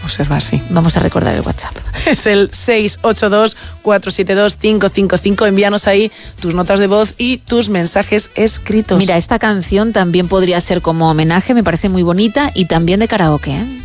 observar, sí. Vamos a recordar el WhatsApp. Es el 682-472-555. Envíanos ahí tus notas de voz y tus mensajes escritos. Mira, esta canción también podría ser como homenaje, me parece muy bonita, y también de karaoke, ¿eh?